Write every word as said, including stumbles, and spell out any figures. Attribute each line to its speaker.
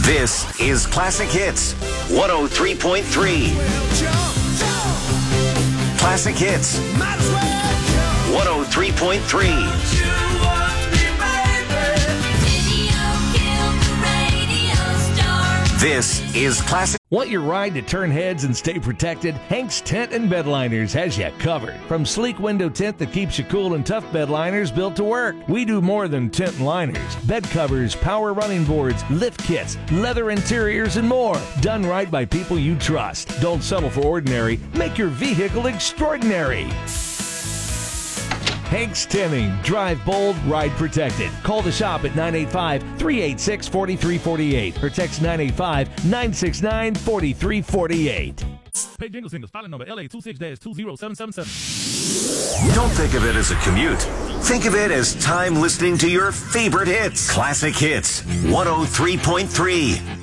Speaker 1: This is Classic Hits one oh three point three. Classic Hits one oh three point three. This is Classic.
Speaker 2: Want your ride to turn heads and stay protected? Hank's Tent and Bedliners has you covered. From sleek window tint that keeps you cool and tough bedliners built to work. We do more than tent and liners. Bed covers, power running boards, lift kits, leather interiors, and more. Done right by people you trust. Don't settle for ordinary. Make your vehicle extraordinary. Hank's Tinning. Drive bold, ride protected. Call the shop at nine eight five, three eight six, four three four eight or text nine eight five, nine six nine, four three four eight.
Speaker 3: Pay Jingle Singles, filing number L A two six two zero seven seven seven.
Speaker 1: Don't think of it as a commute. Think of it as time listening to your favorite hits. Classic Hits one oh three point three.